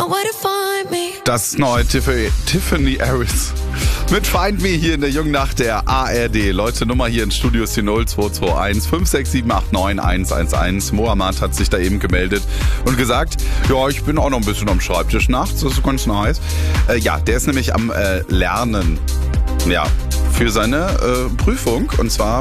Das neue Tiffany Harris mit Find Me hier in der jungen Nacht der ARD. Leute, Nummer hier ins Studio ist die 0221 56789 111. Mohammed hat sich da eben gemeldet und gesagt, ja, ich bin auch noch ein bisschen am Schreibtisch nachts, das ist ganz nice. Ja, der ist nämlich am Lernen, ja, für seine Prüfung, und zwar